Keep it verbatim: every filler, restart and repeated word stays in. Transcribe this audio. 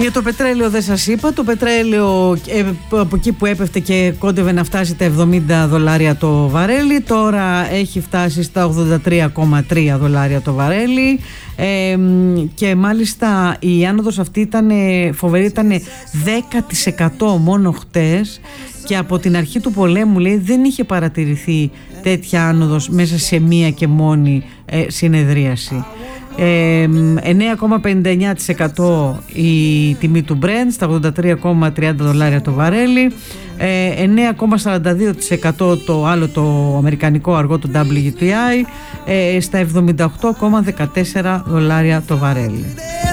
Για το πετρέλαιο δεν σας είπα. Το πετρέλαιο ε, από εκεί που έπεφτε και κόντευε να φτάσει τα εβδομήντα δολάρια το βαρέλι, τώρα έχει φτάσει στα ογδόντα τρία κόμμα τρία δολάρια το βαρέλι. Ε, και μάλιστα η άνοδος αυτή ήταν φοβερή, ήταν δέκα τοις εκατό μόνο χτες, και από την αρχή του πολέμου, λέει, δεν είχε παρατηρηθεί τέτοια άνοδος μέσα σε μία και μόνη ε, συνεδρίαση. Ε, εννέα κόμμα πενήντα εννέα τοις εκατό η τιμή του Brent στα ογδόντα τρία κόμμα τριάντα δολάρια το βαρέλι, ε, εννέα κόμμα σαράντα δύο τοις εκατό το άλλο το αμερικανικό αργό, το ντάμπλιου τι άι, ε, στα εβδομήντα οκτώ κόμμα δεκατέσσερα δολάρια το βαρέλι.